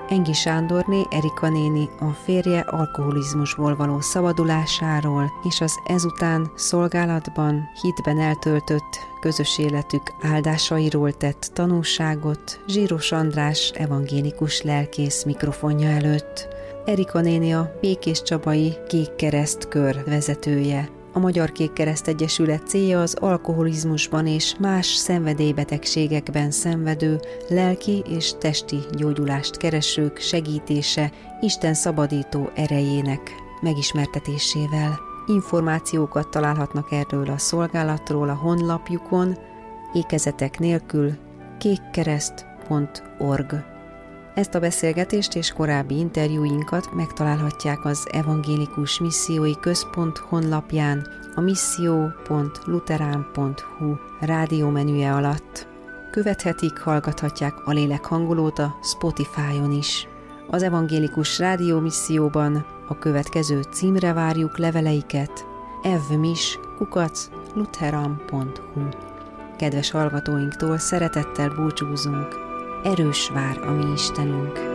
Engi Sándorné, Erika néni a férje alkoholizmusból való szabadulásáról és az ezután szolgálatban, hitben eltöltött közös életük áldásairól tett tanúságot Zsíros András evangélikus lelkész mikrofonja előtt. Erika néni a Békéscsabai Kék Kereszt kör vezetője. A Magyar Kék Kereszt Egyesület célja az alkoholizmusban és más szenvedélybetegségekben szenvedő, lelki és testi gyógyulást keresők segítése Isten szabadító erejének megismertetésével. Információkat találhatnak erről a szolgálatról a honlapjukon, ékezetek nélkül kékkereszt.org. Ezt a beszélgetést és korábbi interjúinkat megtalálhatják az Evangélikus Missziói Központ honlapján, a misszió.luterán.hu rádiómenüje alatt. Követhetik, hallgathatják a Lélek hangolót a Spotify-on is. Az Evangélikus Rádió Misszióban a következő címre várjuk leveleiket: evmis@lutheran.hu. Kedves hallgatóinktól szeretettel búcsúzunk. Erős vár a mi Istenünk!